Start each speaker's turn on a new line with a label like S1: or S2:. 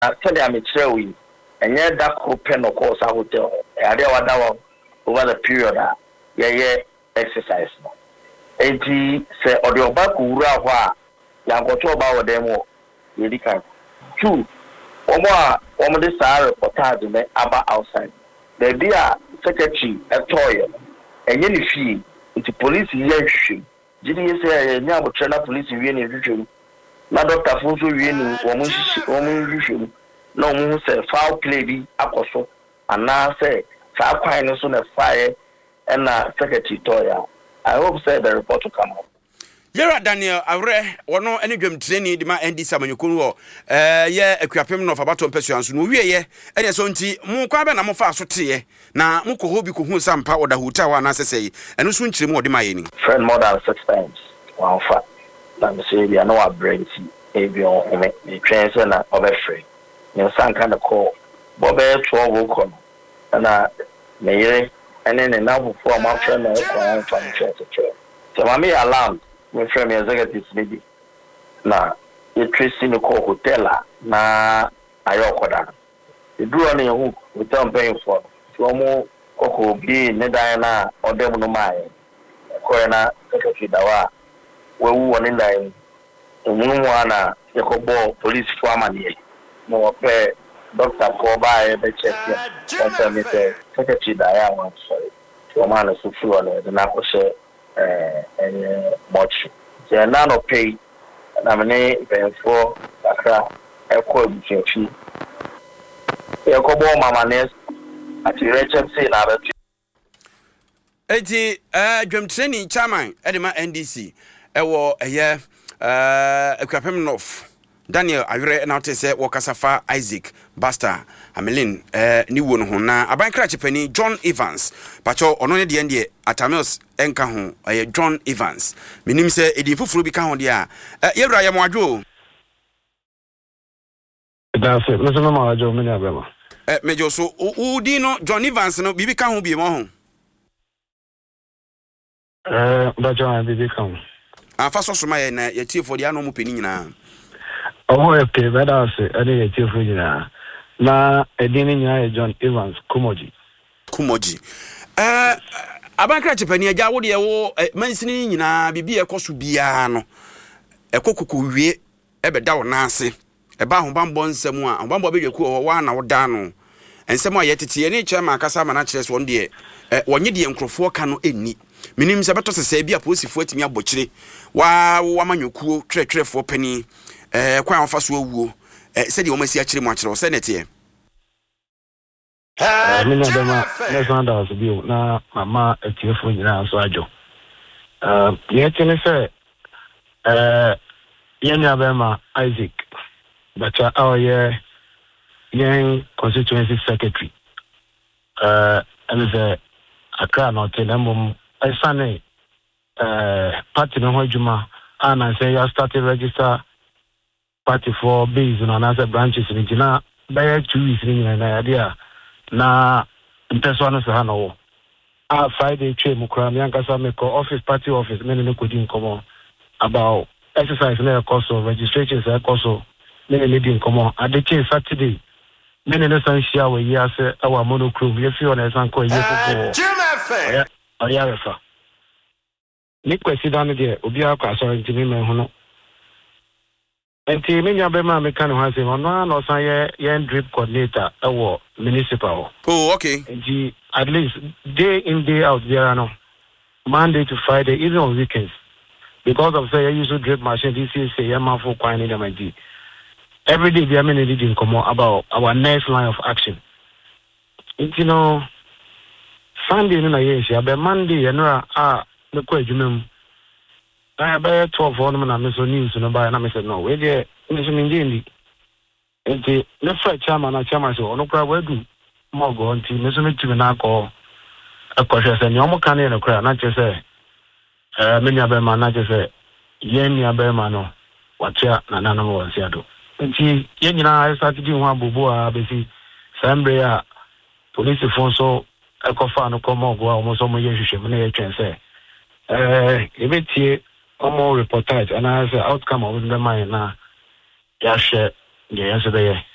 S1: Tell me we and yet that open of course I would tell over the period exercise. 80 say audio back ura ya go to about them really can. 2 Omo this reportage me about outside. The dear secretary at Toy and any fee it's police yes. GD say nya go train police we ni na doctor Fonso we ni woman no mu say foul play bi akoso ana say sa kwan no so na fire and secretary Toya. I hope say the report will come up.
S2: Yera Daniel Awre wono ene dwam training de ma ND Samanyukunu wo ye akuapem no fabato mpesuan so no wie ye ene so nti mu kwa be na mo fa so te na mu ko hobi ko hu sampa oda hotel wa na sesei eno so nchire mu ode ma ye ni
S1: friend more than 6 times one fa na me say bia no wa brain ti e bi on me train so na obefree you san kind of call bobe 12 ko na me yere ene ne na bu for ma friend na ko on fa church so mami alarm my friend executive lady na e trace me call hotel na ayokoda e duro na hu hotel paying for so mo ko bi ne dan na odem no mai ko na secretary dawa we wu woni dan emu ana e ko bo police for amanie no pe doctor ko ba e be check ya me say secretary dawa wan sorry so man so sure na ko she much. They none of pay and for Accra, Echo Buchi. Echo Mama Nest at the Richard say another.
S2: 80 drum training chairman Edema NDC. Ewo here Equipment North. Daniel Awre na te say Wakasafa Isaac Basta Amelin ni won ho na aban kra chepani John Evans pacho ono ne de ende Atamios enka ho John Evans minim say edi fufuru bi ka ho de a yewra ya mo adwo
S3: that's it me so ma adwo me na bema
S2: mejo so udi no John Evans no bibi ka ho bi mo ho
S3: ba John bibi ka ho
S2: afa so so ma ye na ye tiefo de ano mo peni nyina.
S3: Oh, okay, but I say, I didn't tell you na edini John Evans Kumoji.
S2: Abankra chepani aja wo de wo mansini nyina bibi ekoso bia no ekokoko wie ebeda wo na ase eba ahobambo nsem a ahobambo bedweku wo na wo da no ensem a yetete ne chema akasa ma na kire so de wonye de enkrofo ka no eni minim se beto sese bia posifo atimi abokire wa manyokuo trefo pani kwa anfa so awuo se de wo masi akire mu akire wo se nete
S3: me na dema next was bio na mama etiefo nyina so ajo yetene se yenya bema Isaac bacha awoye yen constituency secretary and the Accra no telembum esane party no hojuma and say you started register party for base no na branches in Gina by 2 weeks in na idea na mpeswa so ha no Friday twe mukra me ankasa me ko office party office me no kodi nkomo about exercise na course of registration say course me no di nkomo adeche Saturday me no san share we ya say our monochrome ye fi on san ko ye fufu oya refa ni kwesi dan de obi akwa so ntimi me ho no enti me nya be ma me kan ho ase no no san ye drip coordinator ewo municipal.
S2: Oh, okay.
S3: Enti at least day in day out there no Monday to Friday even on weekends because of say you use drip machine this is say man for kwani dem enti every day we are meaning come about our next line of action. Enti no Sunday no na yes ya be Monday ya no me ko adwumam I be 12 on na me so news no ba na me say no we dey me so ndi enti me fa chairman so ono kra wadu mogo nti me so me timi na akọ se ni omo kan no kra na che se me nya be ma na che se ye nya be ma no watia na na no wo nsia do nti ye nyina start di ho abobo a be si sambre a police phone so ekofa no komo go a omo so mo ye hwehwe me na ye twen se ebetie omo reportage and as outcome of the mine na ya share the answer there